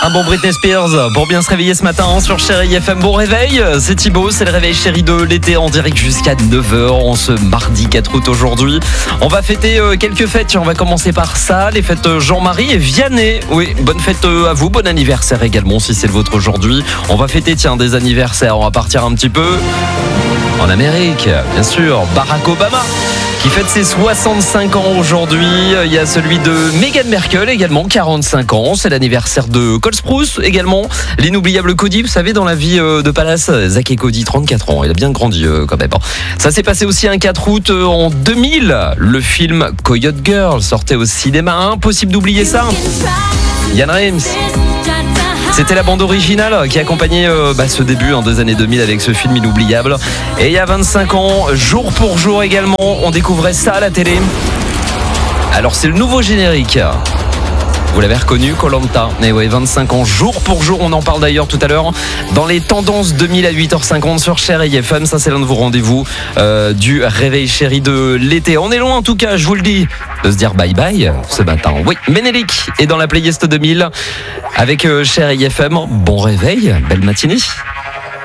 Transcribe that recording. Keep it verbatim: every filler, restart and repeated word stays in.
Un bon Britney Spears pour bien se réveiller ce matin sur Chérie F M. Bon réveil, c'est Thibaut, c'est le réveil chéri de l'été en direct jusqu'à neuf heures en ce mardi quatre août aujourd'hui. On va fêter quelques fêtes, on va commencer par ça, les fêtes Jean-Marie et Vianney. Oui, bonne fête à vous, bon anniversaire également si c'est le vôtre aujourd'hui. On va fêter tiens des anniversaires, on va partir un petit peu en Amérique, bien sûr, Barack Obama qui fête ses soixante-cinq ans aujourd'hui. Il y a celui de Meghan Markle également, quarante-cinq ans. C'est l'anniversaire de Cole Sprouse également. L'inoubliable Cody, vous savez, dans la vie de Palace, Zach et Cody, trente-quatre ans. Il a bien grandi quand même. Ça s'est passé aussi un quatre août en deux mille. Le film Coyote Girl sortait au cinéma. Impossible d'oublier ça. Yann Reims. C'était la bande originale qui accompagnait euh, bah, ce début hein, des années deux mille avec ce film inoubliable. Et il y a vingt-cinq ans, jour pour jour également, on découvrait ça à la télé. Alors c'est le nouveau générique. Vous l'avez reconnu, Koh-Lanta. Et ouais, vingt-cinq ans, jour pour jour. On en parle d'ailleurs tout à l'heure dans les tendances deux mille à huit heures cinquante sur Chérie F M. Ça, c'est l'un de vos rendez-vous euh, du réveil chéri de l'été. On est loin, en tout cas, je vous le dis, de se dire bye bye ce matin. Oui, Ménélique est dans la playlist deux mille avec euh, Chérie F M. Bon réveil, belle matinée.